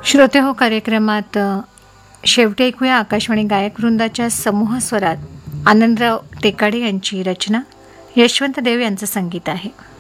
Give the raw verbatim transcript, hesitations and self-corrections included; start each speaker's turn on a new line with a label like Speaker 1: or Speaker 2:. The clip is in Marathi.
Speaker 1: श्रोते हो कार्यक्रमात अ, शेवटी ऐकूया आकाशवाणी गायक वृंदाच्या समूह स्वरात आनंदराव टेकाडे यांची रचना, यशवंत देव यांचं संगीत आहे.